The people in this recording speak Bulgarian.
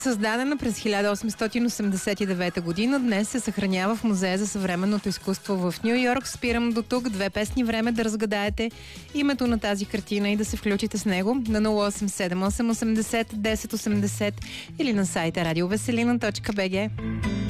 Създадена през 1889 година, днес се съхранява в Музея за съвременното изкуство в Ню Йорк. Спирам до тук. 2 песни, време да разгадаете името на тази картина и да се включите с него на 0878 80 10 80 или на сайта radiovеселина.bg.